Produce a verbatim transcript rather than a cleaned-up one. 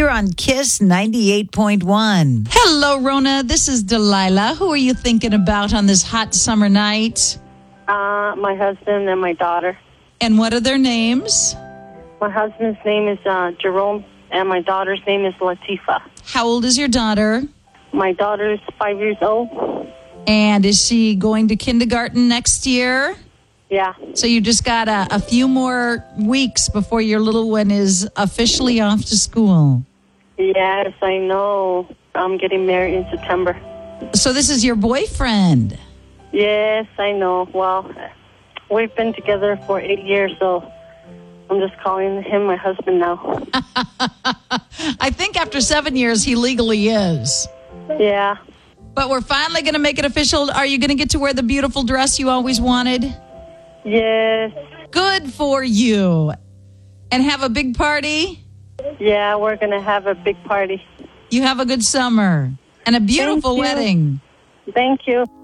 You're on Kiss ninety-eight point one. Hello, Rona. This is Delilah. Who are you thinking about on this hot summer night? Uh, my husband and my daughter. And what are their names? My husband's name is uh, Jerome, and my daughter's name is Latifa. How old is your daughter? My daughter is five years old. And is she going to kindergarten next year? Yeah. So you just got a, a few more weeks before your little one is officially off to school. Yes, I know. I'm getting married in September. So this is your boyfriend? Yes, I know. Well, we've been together for eight years, so I'm just calling him my husband now. I think after seven years, he legally is. Yeah. But we're finally going to make it official. Are you going to get to wear the beautiful dress you always wanted? Yes. Good for you. And have a big party? Yeah, we're going to have a big party. You have a good summer and a beautiful Thank you. wedding. Thank you.